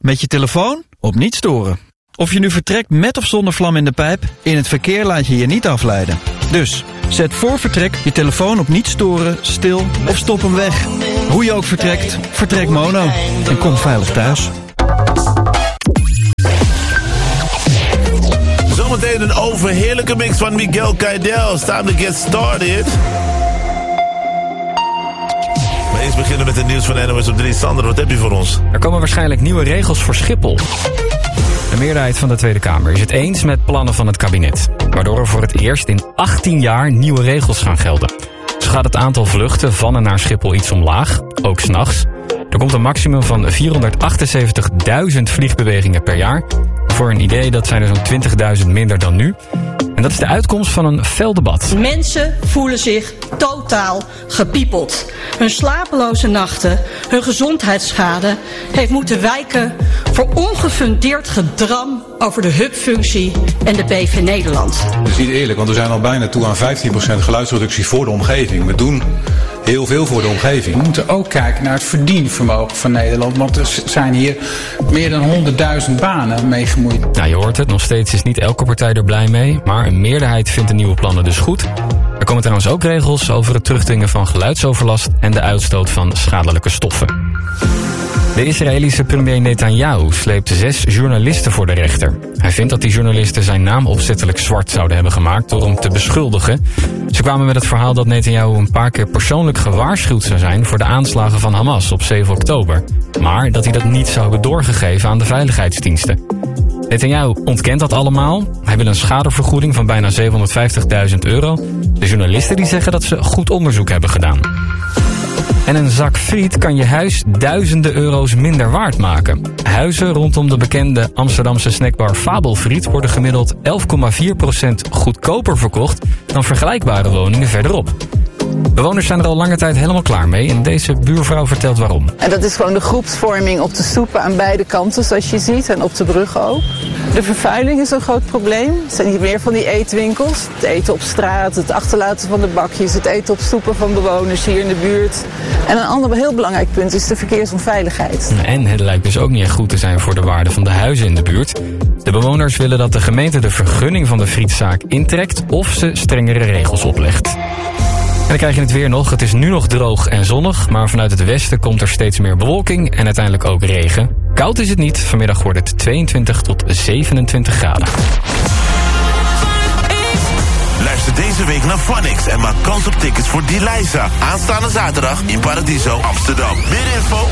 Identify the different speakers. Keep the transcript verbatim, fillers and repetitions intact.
Speaker 1: met je telefoon op niet storen. Of je nu vertrekt met of zonder vlam in de pijp, in het verkeer laat je je niet afleiden. Dus, zet voor vertrek je telefoon op niet storen, stil of stop hem weg. Hoe je ook vertrekt, vertrek Mono. En kom veilig thuis.
Speaker 2: Zometeen een overheerlijke mix van Miguel Kaydel. It's time to get started. Maar eerst beginnen met het nieuws van N O S op drie. Sander, wat heb je voor ons?
Speaker 3: Er komen waarschijnlijk nieuwe regels voor Schiphol. De meerderheid van de Tweede Kamer is het eens met plannen van het kabinet, waardoor er voor het eerst in achttien jaar nieuwe regels gaan gelden. Zo gaat het aantal vluchten van en naar Schiphol iets omlaag, ook 's nachts. Er komt een maximum van vierhonderdachtenzeventigduizend vliegbewegingen per jaar. Voor een idee, dat zijn er zo'n twintigduizend minder dan nu. En dat is de uitkomst van een fel debat.
Speaker 4: Mensen voelen zich totaal gepiepeld. Hun slapeloze nachten, hun gezondheidsschade heeft moeten wijken voor ongefundeerd gedram over de hubfunctie en de B V Nederland.
Speaker 5: Het is niet eerlijk, want we zijn al bijna toe aan vijftien procent geluidsreductie voor de omgeving. We doen heel veel voor de omgeving.
Speaker 6: We moeten ook kijken naar het verdienvermogen van Nederland, want er zijn hier meer dan honderdduizend banen mee gemoeid.
Speaker 3: Nou, je hoort het, nog steeds is niet elke partij er blij mee, maar een meerderheid vindt de nieuwe plannen dus goed. Er komen trouwens ook regels over het terugdringen van geluidsoverlast en de uitstoot van schadelijke stoffen. De Israëlische premier Netanyahu sleept zes journalisten voor de rechter. Hij vindt dat die journalisten zijn naam opzettelijk zwart zouden hebben gemaakt door hem te beschuldigen. Ze kwamen met het verhaal dat Netanyahu een paar keer persoonlijk gewaarschuwd zou zijn voor de aanslagen van Hamas op zeven oktober. Maar dat hij dat niet zou hebben doorgegeven aan de veiligheidsdiensten. Netanyahu ontkent dat allemaal. Hij wil een schadevergoeding van bijna zevenhonderdvijftigduizend euro. De journalisten die zeggen dat ze goed onderzoek hebben gedaan. En een zak friet kan je huis duizenden euro's minder waard maken. Huizen rondom de bekende Amsterdamse snackbar Fabelfriet worden gemiddeld elf komma vier procent goedkoper verkocht dan vergelijkbare woningen verderop. Bewoners zijn er al lange tijd helemaal klaar mee en deze buurvrouw vertelt waarom.
Speaker 7: En dat is gewoon de groepsvorming op de stoepen aan beide kanten, zoals je ziet, en op de bruggen ook. De vervuiling is een groot probleem. Er zijn hier meer van die eetwinkels. Het eten op straat, het achterlaten van de bakjes, het eten op stoepen van bewoners hier in de buurt. En een ander heel belangrijk punt is de verkeersonveiligheid.
Speaker 3: En het lijkt dus ook niet echt goed te zijn voor de waarde van de huizen in de buurt. De bewoners willen dat de gemeente de vergunning van de frietzaak intrekt of ze strengere regels oplegt. En dan krijg je het weer nog. Het is nu nog droog en zonnig, maar vanuit het westen komt er steeds meer bewolking en uiteindelijk ook regen. Koud is het niet. Vanmiddag wordt het tweeëntwintig tot zevenentwintig graden.
Speaker 2: Luister deze week naar Funix en maak kans op tickets voor Deliza. Aanstaande zaterdag in Paradiso, Amsterdam. Meer info